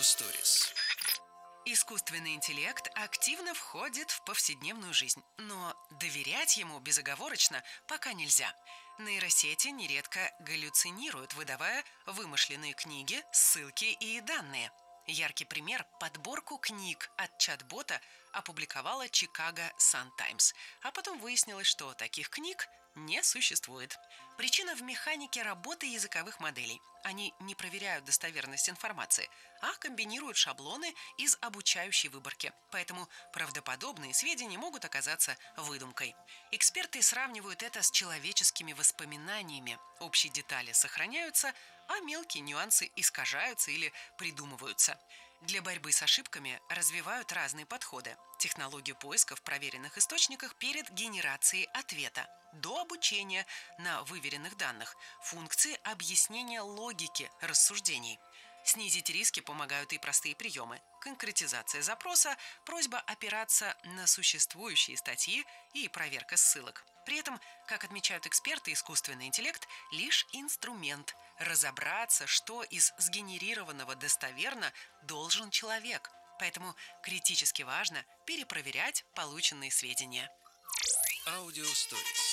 Stories. Искусственный интеллект активно входит в повседневную жизнь, но доверять ему безоговорочно пока нельзя. Нейросети нередко галлюцинируют, выдавая вымышленные книги, ссылки и данные. Яркий пример – подборку книг от чат-бота опубликовала Chicago Sun-Times, а потом выяснилось, что таких книг не существует. Причина в механике работы языковых моделей. Они не проверяют достоверность информации, а комбинируют шаблоны из обучающей выборки. Поэтому правдоподобные сведения могут оказаться выдумкой. Эксперты сравнивают это с человеческими воспоминаниями. Общие детали сохраняются, а мелкие нюансы искажаются или придумываются. Для борьбы с ошибками развивают разные подходы. Технологию поиска в проверенных источниках перед генерацией ответа, до обучения на выверенных данных, функции объяснения логики рассуждений. Снизить риски помогают и простые приемы. Конкретизация запроса, просьба опираться на существующие статьи и проверка ссылок. При этом, как отмечают эксперты, искусственный интеллект – лишь инструмент. Разобраться, что из сгенерированного достоверно, должен человек. Поэтому критически важно перепроверять полученные сведения. Audio Stories.